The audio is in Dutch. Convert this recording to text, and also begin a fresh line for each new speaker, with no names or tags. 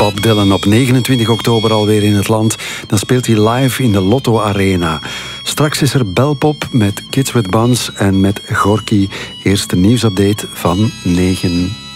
Bob Dylan op 29 oktober alweer in het land. Dan speelt hij live in de Lotto Arena. Straks is er Belpop met Kids with Buns en met Gorky. Eerste nieuwsupdate van 9